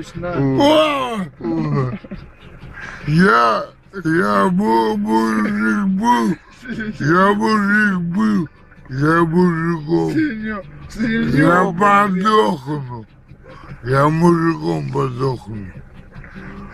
Ильич, на. Я мужик был, я мужиком, я подохну, я мужиком подохну.